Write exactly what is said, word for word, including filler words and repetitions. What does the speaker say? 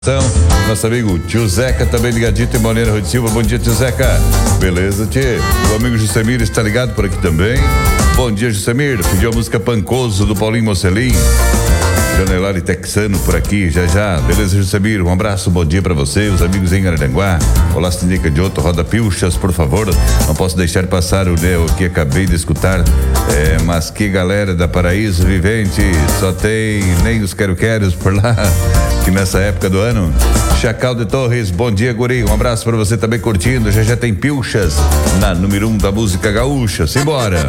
Nosso amigo tio Zeca também ligadinho em Balneário Rui de Silva. Bom dia, tio Zeca. Beleza, tio? O amigo Jussemir está ligado por aqui também. Bom dia, Jussemir. Pediu a música Pancoso do Paulinho Mocelin. Janelari Texano por aqui, já já. Beleza, Jussemir? Um abraço, bom dia pra você, os amigos em Araranguá. Olá, Sinica de Outro, roda pilchas, por favor. Não posso deixar passar o Neo que acabei de escutar. É, mas que galera da Paraíso Vivente, só tem nem os quero-queros por lá, que nessa época do ano. Chacal de Torres, bom dia, guri. Um abraço pra você também curtindo. Já já tem pilchas na número um da música gaúcha. Simbora.